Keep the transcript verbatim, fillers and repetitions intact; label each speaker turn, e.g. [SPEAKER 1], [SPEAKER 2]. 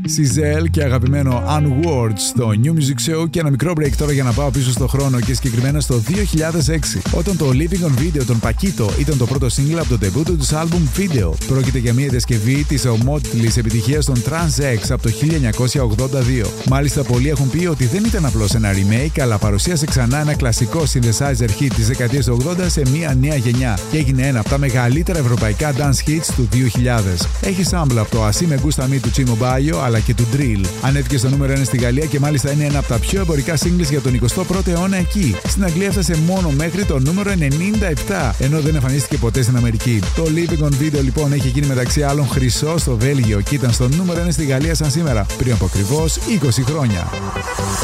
[SPEAKER 1] Σιζέλ και αγαπημένο Unwords στο New Music Show. Και ένα μικρό break τώρα για να πάω πίσω στο χρόνο και συγκεκριμένα στο δύο χιλιάδες έξι, όταν το Living on Video των Paquito ήταν το πρώτο single από το debut τους album Video. Πρόκειται για μια διασκευή της ομότιτλης επιτυχίας των Trans X από το χίλια εννιακόσια ογδόντα δύο. Μάλιστα, πολλοί έχουν πει ότι δεν ήταν απλώς ένα remake, αλλά παρουσίασε ξανά ένα κλασικό synthesizer hit της δεκαετίας του ογδόντα σε μια νέα γενιά και έγινε ένα από τα μεγαλύτερα ευρωπαϊκά dance hits του δύο χιλιάδες. Έχει sample από το Así Me Gusta Me του Chimo Bayo αλλά και του Drill. Ανέβηκε στο νούμερο ένα στη Γαλλία και μάλιστα είναι ένα από τα πιο εμπορικά singles για τον εικοστό πρώτο αιώνα εκεί. Στην Αγγλία έφτασε μόνο μέχρι το νούμερο ενενήντα επτά, ενώ δεν εμφανίστηκε ποτέ στην Αμερική. Το Living on Video λοιπόν έχει γίνει μεταξύ άλλων χρυσό στο Βέλγιο και ήταν στο νούμερο ένα στη Γαλλία σαν σήμερα, πριν από ακριβώς είκοσι χρόνια.